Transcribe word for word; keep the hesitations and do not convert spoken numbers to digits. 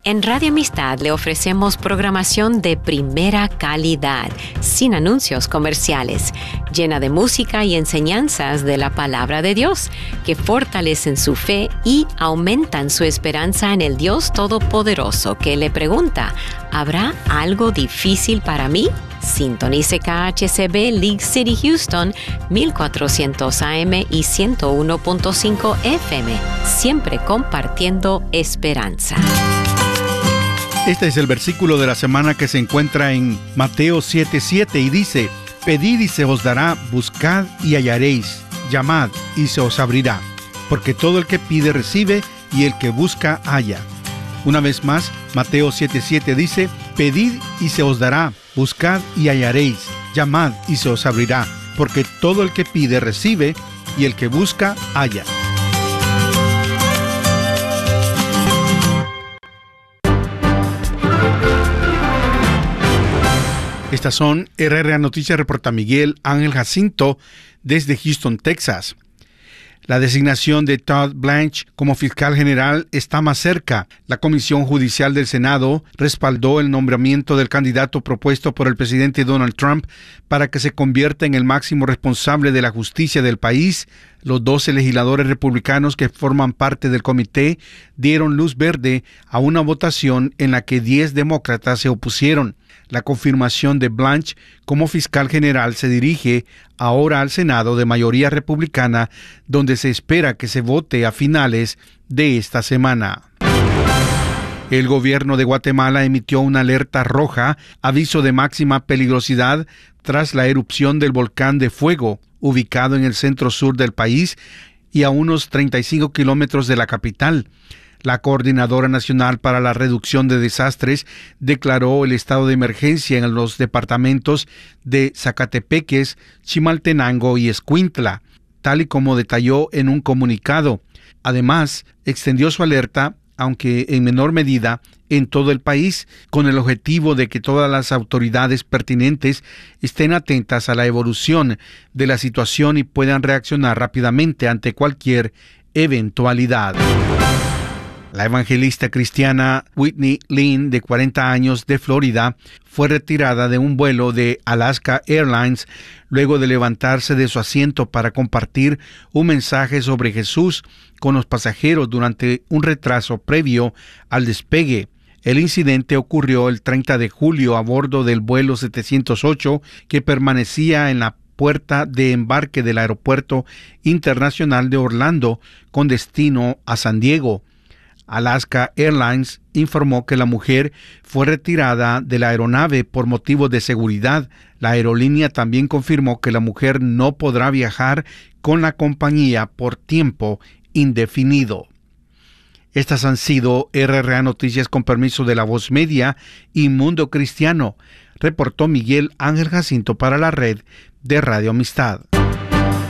En Radio Amistad le ofrecemos programación de primera calidad, sin anuncios comerciales, llena de música y enseñanzas de la palabra de Dios, que fortalecen su fe y aumentan su esperanza en el Dios Todopoderoso, que le pregunta, ¿habrá algo difícil para mí? Sintonice K H C B League City Houston, mil cuatrocientos A M y ciento uno punto cinco F M, siempre compartiendo esperanza. Este es el versículo de la semana que se encuentra en Mateo siete siete y dice: Pedid y se os dará, buscad y hallaréis, llamad y se os abrirá, porque todo el que pide recibe y el que busca halla. Una vez más, Mateo siete siete dice: Pedid y se os dará, buscad y hallaréis, llamad y se os abrirá, porque todo el que pide recibe y el que busca halla. Estas son R R A Noticias, reporta Miguel Ángel Jacinto desde Houston, Texas. La designación de Todd Blanche como fiscal general está más cerca. La Comisión Judicial del Senado respaldó el nombramiento del candidato propuesto por el presidente Donald Trump para que se convierta en el máximo responsable de la justicia del país. Los doce legisladores republicanos que forman parte del comité dieron luz verde a una votación en la que diez demócratas se opusieron. La confirmación de Blanche como fiscal general se dirige ahora al Senado de mayoría republicana, donde se espera que se vote a finales de esta semana. El gobierno de Guatemala emitió una alerta roja, aviso de máxima peligrosidad, tras la erupción del volcán de fuego, ubicado en el centro sur del país y a unos treinta y cinco kilómetros de la capital. La Coordinadora Nacional para la Reducción de Desastres declaró el estado de emergencia en los departamentos de Zacatepeques, Chimaltenango y Escuintla, tal y como detalló en un comunicado. Además, extendió su alerta, aunque en menor medida, en todo el país, con el objetivo de que todas las autoridades pertinentes estén atentas a la evolución de la situación y puedan reaccionar rápidamente ante cualquier eventualidad. La evangelista cristiana Whitney Lynn, de cuarenta años, de Florida, fue retirada de un vuelo de Alaska Airlines luego de levantarse de su asiento para compartir un mensaje sobre Jesús con los pasajeros durante un retraso previo al despegue. El incidente ocurrió el treinta de julio a bordo del vuelo setecientos ocho, que permanecía en la puerta de embarque del Aeropuerto Internacional de Orlando con destino a San Diego. Alaska Airlines informó que la mujer fue retirada de la aeronave por motivos de seguridad. La aerolínea también confirmó que la mujer no podrá viajar con la compañía por tiempo indefinido. Estas han sido R R A Noticias con permiso de La Voz Media y Mundo Cristiano. Reportó Miguel Ángel Jacinto para la red de Radio Amistad.